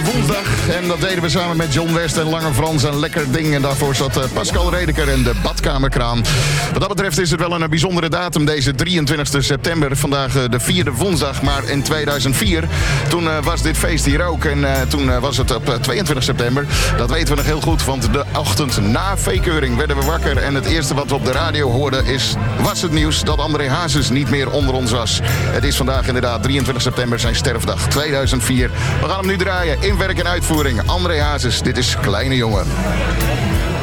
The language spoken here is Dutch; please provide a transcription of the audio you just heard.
woensdag. En dat deden we samen met John West en Lange Frans en Lekker Ding. En daarvoor zat Pascal Redeker en de Badkamerkraan. Wat dat betreft is het wel een bijzondere datum, deze 23 september. Vandaag de 4e woensdag, maar in 2004. Toen was dit feest hier ook. En toen was het op 22 september. Dat weten we nog heel goed, want de ochtend na veekeuring werden we wakker. En het eerste wat we op de radio hoorden was het nieuws dat André Hazes niet meer onder ons was. Het is vandaag inderdaad 23 september, zijn sterfdag 2004. We gaan hem nu draaien in werk en uitvoering. André Hazes, dit is Kleine Jongen.